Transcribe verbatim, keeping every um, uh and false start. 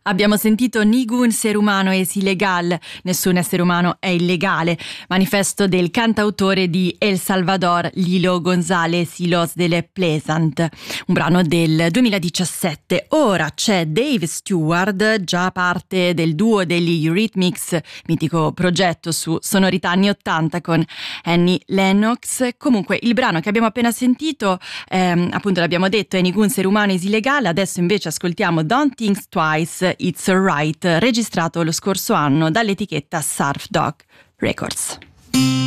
Abbiamo sentito Ningún ser humano es ilegal, nessun essere umano è illegale, manifesto del cantautore di El Salvador Lilo González y los de Le Pleasant, un brano del duemiladiciassette. Ora c'è Dave Stewart, già parte del duo degli Eurythmics, mitico progetto su sonorità anni ottanta con Annie Lennox. Comunque il brano che abbiamo appena sentito, ehm, appunto l'abbiamo detto, è Ningún ser humano es ilegal. Adesso invece ascoltiamo Don't Think Twice, It's Alright, registrato lo scorso anno dall'etichetta Surf Dog Records.